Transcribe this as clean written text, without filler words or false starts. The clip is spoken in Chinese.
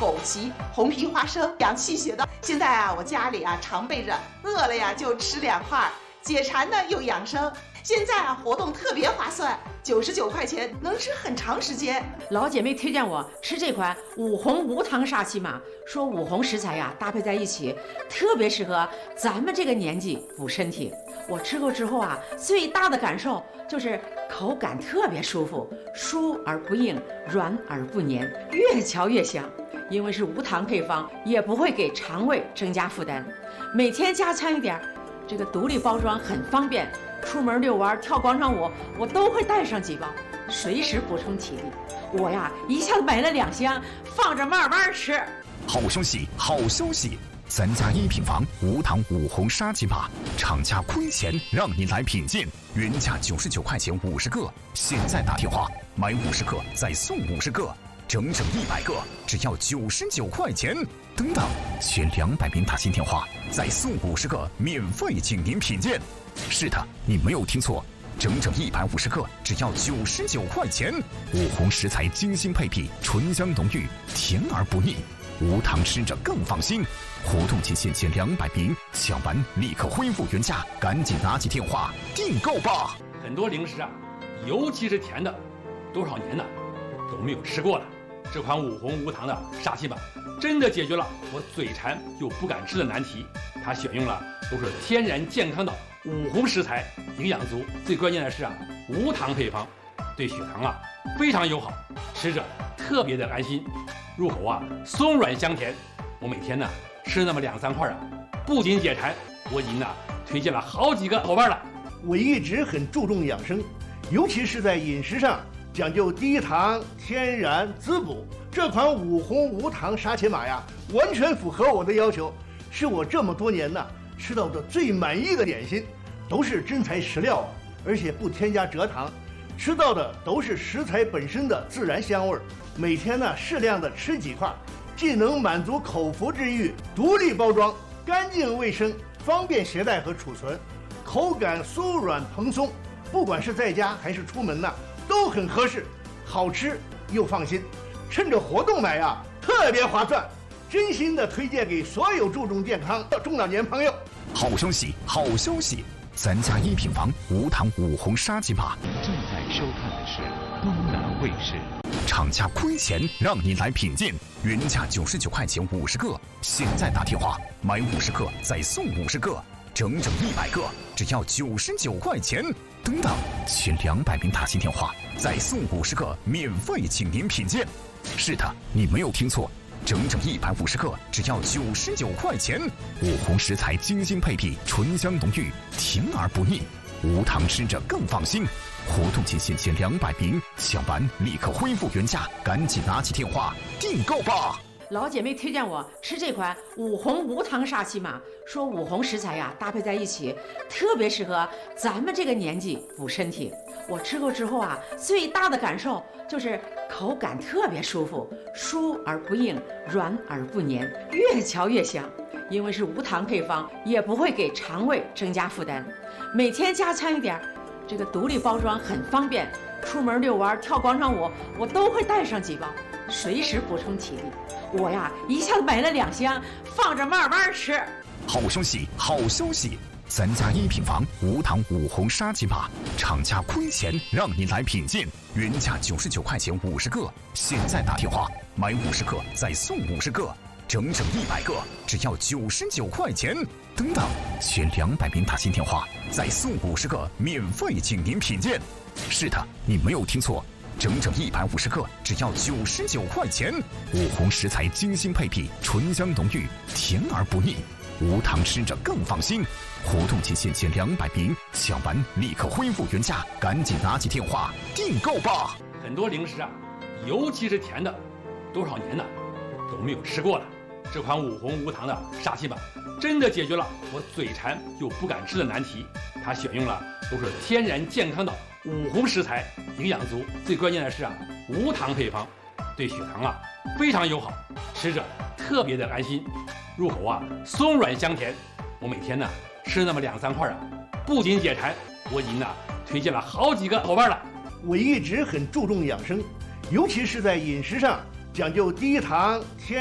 枸杞、红皮花生养气血的。现在啊，我家里啊常备着，饿了呀就吃2块，解馋呢又养生。现在啊活动特别划算，99块钱能吃很长时间。 老姐妹推荐我吃这款五红无糖沙琪玛，说五红食材呀搭配在一起，特别适合咱们这个年纪补身体。我吃过之后啊，最大的感受就是口感特别舒服，酥而不硬，软而不黏，越嚼越香。因为是无糖配方，也不会给肠胃增加负担。每天加餐一点，这个独立包装很方便。出门遛弯、跳广场舞，我都会带上几包，随时补充体力。我呀，一下子买了2箱，放着慢慢吃。 好消息，好消息！3加1品房无糖五红沙琪玛，厂家亏钱让你来品鉴，原价99块钱50个，现在打电话买50个再送50个，整整100个，只要99块钱。等等，前200名打进电话再送50个，免费请您品鉴。是的，你没有听错，整整150个，只要99块钱。五红食材精心配比，醇香浓郁，甜而不腻，无糖吃着更放心。活动期限前200名，抢完立刻恢复原价，赶紧拿起电话订购吧。 很多零食啊，尤其是甜的，多少年呢都没有吃过了。这款五红无糖的沙琪玛真的解决了我嘴馋又不敢吃的难题。它选用了都是天然健康的五红食材，营养足，最关键的是啊，无糖配方，对血糖啊非常友好，吃着特别的安心，入口啊松软香甜。我每天呢吃那么2-3块啊，不仅解馋，我已经呢推荐了好几个伙伴了。 我一直很注重养生，尤其是在饮食上讲究低糖、天然、滋补。这款五红无糖沙琪玛呀，完全符合我的要求，是我这么多年呢吃到的最满意的点心，都是真材实料，而且不添加蔗糖，吃到的都是食材本身的自然香味。每天呢适量的吃几块，既能满足口腹之欲，独立包装，干净卫生，方便携带和储存，口感酥软蓬松，不管是在家还是出门呢，都很合适，好吃又放心。趁着活动买啊，特别划算，真心的推荐给所有注重健康的中老年朋友。 好消息，好消息！3加1品房无糖五红沙琪玛。 正在收看的是东南卫视。 厂家亏钱让你来品鉴，原价99块钱50个，现在打电话买50个再送50个，整整100个，只要99块钱。等等，前200名打进电话再送50个，免费请您品鉴。是的，你没有听错，整整150个，只要99块钱。五红食材精心配比，醇香浓郁，甜而不腻，无糖吃着更放心。活动期限前200名，抢完立刻恢复原价，赶紧拿起电话订购吧。 老姐妹推荐我吃这款五红无糖沙琪玛，说五红食材呀搭配在一起，特别适合咱们这个年纪补身体。我吃过之后啊，最大的感受就是口感特别舒服，酥而不硬，软而不黏，越嚼越香。因为是无糖配方，也不会给肠胃增加负担。每天加餐一点，这个独立包装很方便。出门遛弯、跳广场舞，我都会带上几包，随时补充体力。我呀，一下子买了2箱，放着慢慢吃。 好消息，好消息！3加1品房无糖五红沙琪玛，厂家亏钱让你来品鉴，原价99块钱50个，现在打电话买50个再送50个，整整100个，只要99块钱。等等，前200名打进电话再送50个，免费请您品鉴。是的，你没有听错，整整150个，只要99块钱。五红食材精心配比，醇香浓郁，甜而不腻，无糖吃着更放心。活动期限前200名，抢完立刻恢复原价，赶紧拿起电话订购吧。 很多零食啊，尤其是甜的，多少年呢都没有吃过了。这款五红无糖的沙琪玛真的解决了我嘴馋又不敢吃的难题。它选用了都是天然健康的五红食材，营养足，最关键的是啊，无糖配方，对血糖啊非常友好，吃着特别的安心，入口啊松软香甜。我每天呢吃那么2-3块啊，不仅解馋，我已经呢推荐了好几个伙伴了。 我一直很注重养生，尤其是在饮食上讲究低糖、天